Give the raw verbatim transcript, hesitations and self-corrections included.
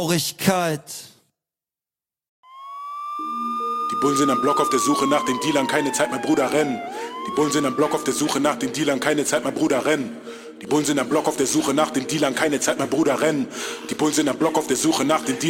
Traurigkeit. Die Bullen sind am Block auf der Suche nach den Dealern, keine Zeit, mein Bruder, rennen. Die Bullen sind am Block auf der Suche nach den Dealern, keine Zeit, mein Bruder, rennen. Die Bullen sind am Block auf der Suche nach den Dealern, keine Zeit, mein Bruder, rennen. Die Bullen sind am Block auf der Suche nach den Dealern.